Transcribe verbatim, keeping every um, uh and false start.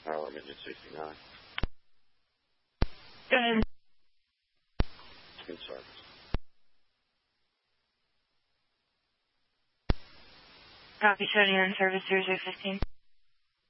Tower, Midget sixty-nine. Go ahead. Good service. Copy, shutting in service zero zero fifteen.